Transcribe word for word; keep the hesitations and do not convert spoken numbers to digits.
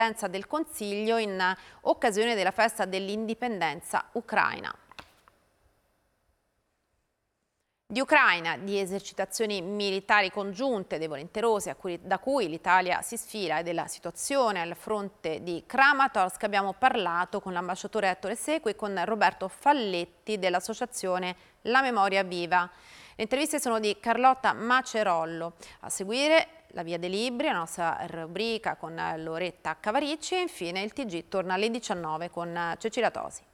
del Consiglio in occasione della festa dell'indipendenza ucraina. Di Ucraina, di esercitazioni militari congiunte e volenterose da cui l'Italia si sfila e della situazione al fronte di Kramatorsk abbiamo parlato con l'ambasciatore Ettore Secui e con Roberto Falletti dell'associazione La Memoria Viva. Le interviste sono di Carlotta Macerollo. A seguire la Via dei Libri, la nostra rubrica con Loretta Cavaricci e infine il T G torna alle diciannove con Cecilia Tosi.